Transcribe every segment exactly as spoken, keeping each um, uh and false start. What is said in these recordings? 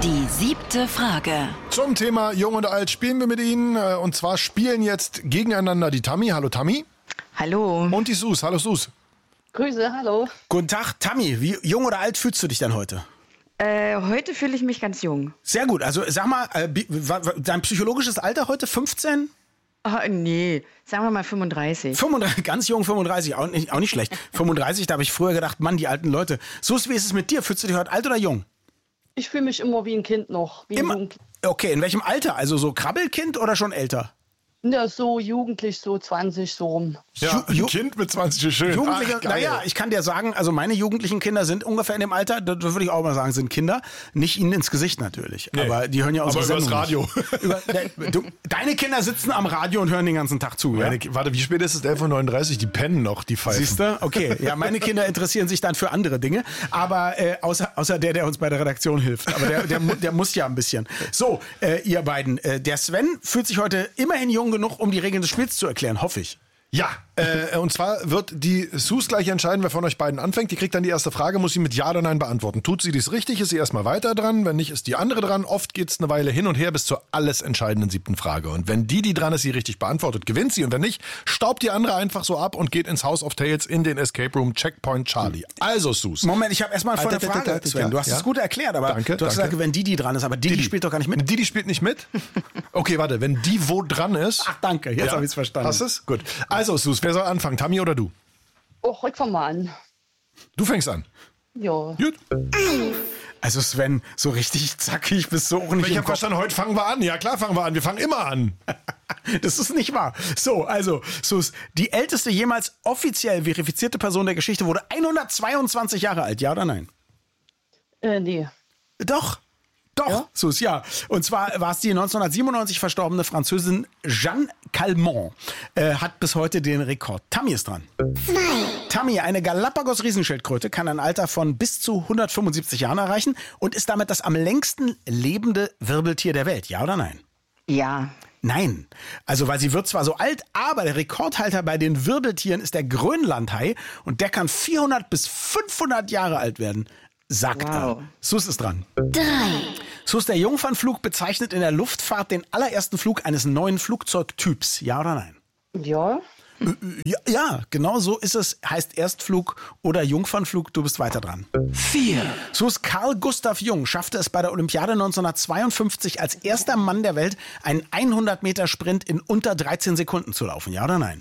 Die siebte Frage. Zum Thema Jung und Alt spielen wir mit Ihnen. Und zwar spielen jetzt gegeneinander die Tammy. Hallo Tammy. Hallo. Und die Sus. Hallo Sus. Grüße, hallo. Guten Tag, Tammy. Wie jung oder alt fühlst du dich denn heute? Äh, heute fühle ich mich ganz jung. Sehr gut. Also sag mal, äh, dein psychologisches Alter heute fünfzehn? Ah, nee, sagen wir mal fünfunddreißig. fünfunddreißig, ganz jung, fünfunddreißig, auch nicht, auch nicht schlecht. fünfunddreißig, da habe ich früher gedacht, Mann, die alten Leute. Sus, wie ist es mit dir? Fühlst du dich heute alt oder jung? Ich fühle mich immer wie ein Kind noch. Wie Immer? ein Okay, in welchem Alter? Also so Krabbelkind oder schon älter? Ja, so jugendlich, so zwanzig, so rum. Ja, ein Kind mit zwanzig ist schön. Jugendliche, Ach, geil. naja, ich kann dir sagen, also meine jugendlichen Kinder sind ungefähr in dem Alter, da würde ich auch mal sagen, sind Kinder. Nicht ihnen ins Gesicht natürlich, Nee, aber die hören ja unsere aber übers Sendung Radio. nicht. Über, de, du, deine Kinder sitzen am Radio und hören den ganzen Tag zu, ja? Meine, warte, wie spät ist es? elf Uhr neununddreißig, die pennen noch, die pfeifen. Siehst du? Okay, ja, meine Kinder interessieren sich dann für andere Dinge, aber äh, außer, außer der, der uns bei der Redaktion hilft. Aber der, der, der muss ja ein bisschen. So, äh, ihr beiden, äh, der Sven fühlt sich heute immerhin jung genug, um die Regeln des Spiels zu erklären, hoffe ich. Ja, äh, und zwar wird die Sus gleich entscheiden, wer von euch beiden anfängt. Die kriegt dann die erste Frage, muss sie mit Ja oder Nein beantworten. Tut sie dies richtig, ist sie erstmal weiter dran. Wenn nicht, ist die andere dran. Oft geht's eine Weile hin und her bis zur alles entscheidenden siebten Frage. Und wenn die, die dran ist, sie richtig beantwortet, gewinnt sie. Und wenn nicht, staubt die andere einfach so ab und geht ins House of Tales in den Escape Room Checkpoint Charlie. Also, Sus. Moment, ich habe erstmal vor Alter, eine Frage, Alter, Sven. Du hast ja? es gut erklärt, aber Danke, du hast danke. gesagt, wenn Didi dran ist, aber Didi, spielt doch gar nicht mit. Didi spielt nicht mit? Okay, warte, wenn die wo dran ist... Ach, danke, jetzt habe ich es verstanden. Hast es? Gut. Also, Sus, wer soll anfangen? Tammy oder du? Oh, heute fangen wir an. Du fängst an. Ja. Gut. Also Sven, so richtig zackig bist du auch nicht Ich im habe Kopf. verstanden, heute fangen wir an. Ja, klar fangen wir an. Wir fangen immer an. Das ist nicht wahr. So, also, Sus, die älteste jemals offiziell verifizierte Person der Geschichte wurde hundertzweiundzwanzig Jahre alt, ja oder nein? Äh, nee. Doch. Doch, Ja? Sus, ja. Und zwar war es die neunzehnhundertsiebenundneunzig verstorbene Französin Jeanne Calment. Äh, hat bis heute den Rekord. Tammy ist dran. Zwei. Tammy, eine Galapagos-Riesenschildkröte, kann ein Alter von bis zu hundertfünfundsiebzig Jahren erreichen und ist damit das am längsten lebende Wirbeltier der Welt. Ja oder nein? Ja. Nein. Also, weil sie wird zwar so alt, aber der Rekordhalter bei den Wirbeltieren ist der Grönlandhai und der kann vierhundert bis fünfhundert Jahre alt werden. Sagt Wow. er. Sus ist dran. Drei. Sus, der Jungfernflug bezeichnet in der Luftfahrt den allerersten Flug eines neuen Flugzeugtyps. Ja oder nein? Ja. Ja, ja, genau so ist es. Heißt Erstflug oder Jungfernflug. Du bist weiter dran. Vier. Sus, Carl Gustav Jung schaffte es bei der Olympiade neunzehnhundertzweiundfünfzig als erster Mann der Welt, einen hundert Meter Sprint in unter dreizehn Sekunden zu laufen. Ja oder nein?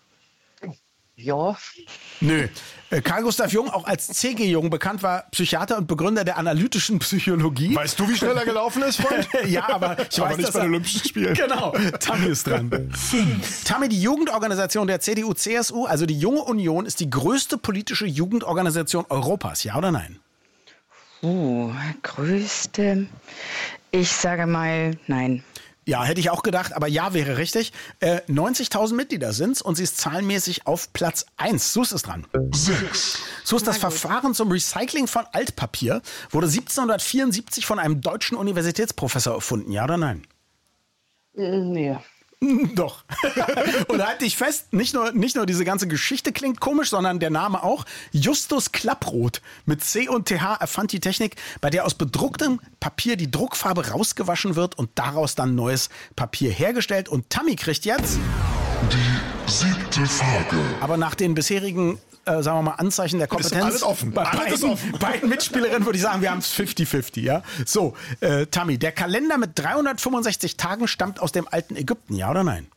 Ja. Nö. Äh, Carl Gustav Jung, auch als C G Jung bekannt, war Psychiater und Begründer der analytischen Psychologie. Weißt du, wie schnell er gelaufen ist, Freund? Ja, aber ich Aber weiß, nicht dass bei den er- Olympischen Spielen. Genau, Tammy ist dran. Tammy, die Jugendorganisation der C D U C S U, also die Junge Union, ist die größte politische Jugendorganisation Europas. Ja oder nein? Uh, größte. Ich sage mal nein. Ja, hätte ich auch gedacht, aber ja wäre richtig. Äh, neunzigtausend Mitglieder sind's und sie ist zahlenmäßig auf Platz eins. Sus ist dran. Sechs. Sus, das Verfahren zum Recycling von Altpapier wurde siebzehnhundertvierundsiebzig von einem deutschen Universitätsprofessor erfunden. Ja oder nein? Äh, nee. Doch. Und halt dich fest, nicht nur, nicht nur diese ganze Geschichte klingt komisch, sondern der Name auch. Justus Klapproth mit C und T H erfand die Technik, bei der aus bedrucktem Papier die Druckfarbe rausgewaschen wird und daraus dann neues Papier hergestellt. Und Tammy kriegt jetzt Die siebte Frage. aber nach den bisherigen, äh, sagen wir mal, Anzeichen der Kompetenz alles offen. bei Alles beiden, ist offen. beiden Mitspielerinnen würde ich sagen, wir haben es fünfzig fünfzig. Ja? So, äh, Tammy, der Kalender mit dreihundertfünfundsechzig Tagen stammt aus dem alten Ägypten, ja oder nein?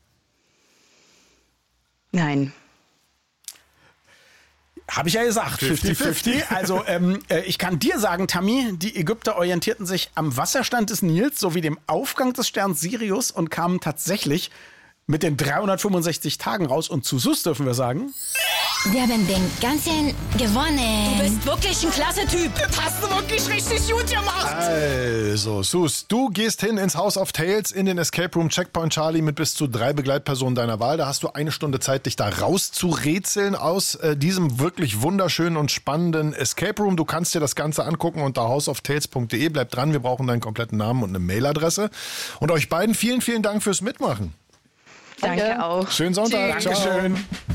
Nein. Habe ich ja gesagt, fünfzig fünfzig. Also ähm, äh, ich kann dir sagen, Tammy, die Ägypter orientierten sich am Wasserstand des Nils sowie dem Aufgang des Sterns Sirius und kamen tatsächlich mit den dreihundertfünfundsechzig Tagen raus. Und zu Sus dürfen wir sagen, Wir haben den ganzen gewonnen. Du bist wirklich ein klasse Typ. Das hast du wirklich richtig gut gemacht. Also, Sus, du gehst hin ins House of Tales in den Escape Room Checkpoint Charlie mit bis zu drei Begleitpersonen deiner Wahl. Da hast du eine Stunde Zeit, dich da rauszurätseln aus äh, diesem wirklich wunderschönen und spannenden Escape Room. Du kannst dir das Ganze angucken unter houseoftales punkt de. Bleib dran, wir brauchen deinen kompletten Namen und eine Mailadresse. Und euch beiden vielen, vielen Dank fürs Mitmachen. Danke auch. Schönen Sonntag. Tschüss. Ciao. Dankeschön.